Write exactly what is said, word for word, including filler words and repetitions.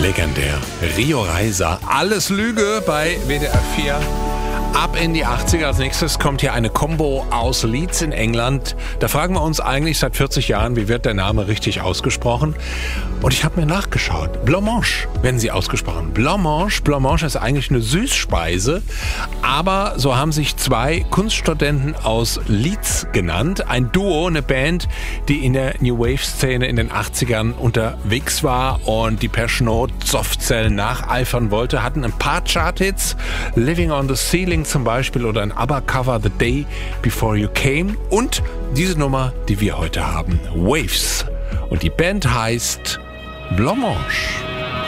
Legendär. Rio Reiser. Alles Lüge bei W D R vier. Ab in die achtziger. Als nächstes kommt hier eine Combo aus Leeds in England. Da fragen wir uns eigentlich seit vierzig Jahren, wie wird der Name richtig ausgesprochen? Und ich habe mir nachgeschaut. Blancmange werden sie ausgesprochen. Blancmange. Blancmange ist eigentlich eine Süßspeise. Aber so haben sich zwei Kunststudenten aus Leeds genannt. Ein Duo, eine Band, die in der New Wave-Szene in den achtzigern unterwegs war und die Depeche Mode Softzell nacheifern wollte. Hatten ein paar Chart-Hits. Living on the Ceiling zum Beispiel oder ein ABBA-Cover The Day Before You Came und diese Nummer, die wir heute haben, Waves. Und die Band heißt Blancmange.